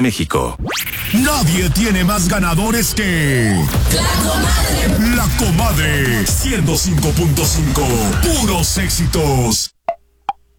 México. Nadie tiene más ganadores que... La Comadre 105.5. Puros éxitos.